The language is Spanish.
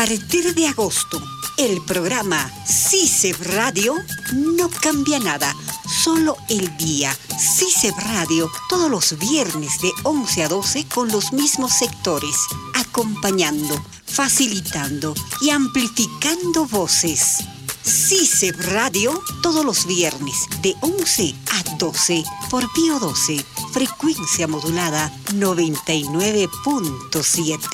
A partir de agosto, el programa CICEB Radio no cambia nada, solo el día. CICEB Radio todos los viernes de 11 a 12 con los mismos sectores, acompañando, facilitando y amplificando voces. CICEB Radio todos los viernes de 11 a 12 por Pío 12, frecuencia modulada 99.7.